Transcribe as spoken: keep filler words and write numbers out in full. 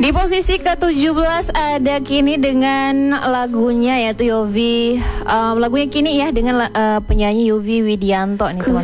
Di posisi ke tujuh belas ada Kini dengan lagunya yaitu Yofi. um, Lagunya Kini ya dengan uh, penyanyi Yofi Widianto nih teman-teman.